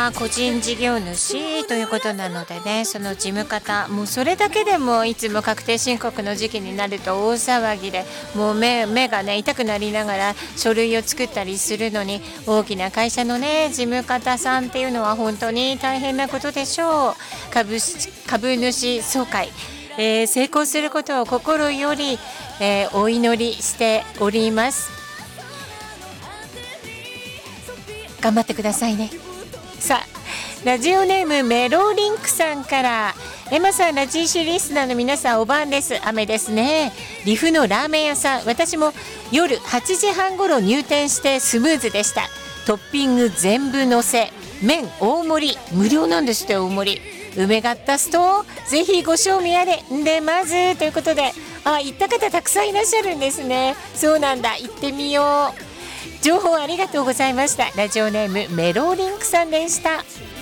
は個人事業主ということなのでね、その事務方もうそれだけでもいつも確定申告の時期になると大騒ぎで、もう目がね痛くなりながら書類を作ったりするのに、大きな会社のね事務方さんっていうのは本当に大変なことでしょう。株主総会、成功することを心より、お祈りしております。頑張ってくださいね。さあ、ラジオネームメロリンクさんから、エマさん、ラジーシリスナーの皆さん、お晩です。雨ですね。岐阜のラーメン屋さん、私も夜8時半ごろ入店してスムーズでした。トッピング全部乗せ、麺大盛り無料なんですって。大盛り梅がったストぜひご賞味あれで、まずということで、行った方たくさんいらっしゃるんですね。そうなんだ、行ってみよう。情報ありがとうございました。ラジオネームメローリンクさんでした。